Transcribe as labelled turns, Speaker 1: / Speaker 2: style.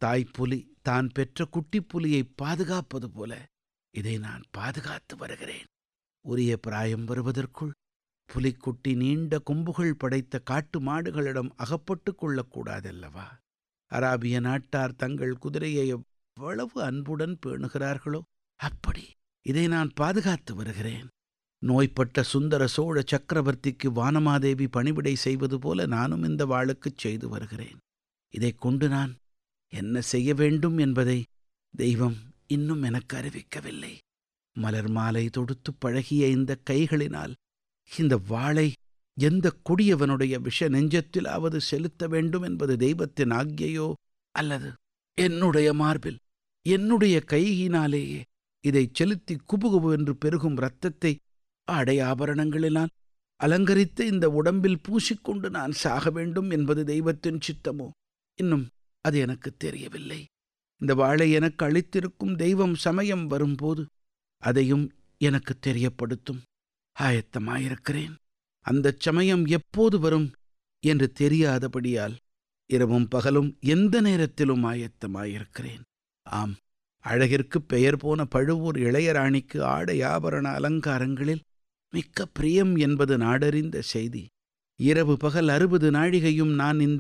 Speaker 1: தாய்ப்புலி தான் பெற்ற குட்டிப்புலியை பாதுகாப்பது போல இதை நான் பாதுகாத்து வருகிறேன். உரிய பிராயம் வருவதற்குள் புலிக்குட்டி நீண்ட கொம்புகள் படைத்த காட்டு மாடுகளிடம் அகப்பட்டுக் கொள்ளக்கூடாதல்லவா? அராபிய நாட்டார் தங்கள் குதிரையை எவ்வளவு அன்புடன் பேணுகிறார்களோ அப்படி இதை நான் பாதுகாத்து வருகிறேன். நோய்பட்ட சுந்தர சோழ சக்கரவர்த்திக்கு வானமாதேவி பணிவிடை செய்வது போல நானும் இந்த வாளுக்குச் செய்து வருகிறேன். இதைக் கொண்டு நான் என்ன செய்ய வேண்டும் என்பதை தெய்வம் இன்னும் எனக்கு அறிவிக்கவில்லை. மலர் மாலை தொடுத்து பழகிய இந்த கைகளினால் இந்த வாளை எந்த கொடியவனுடைய விஷ நெஞ்சத்திலாவது செலுத்த வேண்டும் என்பது தெய்வத்தின் ஆக்ஞையோ அல்லது என்னுடைய மார்பில் என்னுடைய கையினாலேயே இதை செலுத்தி குபுகுபு என்று பெருகும் இரத்தத்தை ஆடை ஆபரணங்களினால் அலங்கரித்த இந்த உடம்பில் பூசிக்கொண்டு நான் சாக வேண்டும் என்பது தெய்வத்தின் சித்தமோ இன்னும் அது எனக்கு தெரியவில்லை. இந்த வாளை எனக்கு அளித்திருக்கும் தெய்வம் சமயம் வரும்போது அதையும் எனக்கு தெரியப்படுத்தும். ஆயத்தமாயிருக்கிறேன். அந்தச் சமயம் எப்போது வரும் என்று தெரியாதபடியால் இரவும் பகலும் எந்த நேரத்திலும் ஆயத்தமாயிருக்கிறேன். ஆம், அழகிற்குப் பெயர் போன பழுவூர் இளையராணிக்கு ஆடை ஆபரண அலங்காரங்களில் மிக்க பிரியம் என்பது நாடறிந்த செய்தி. இரவு பகல் 60 நாழிகையும் நான் இந்த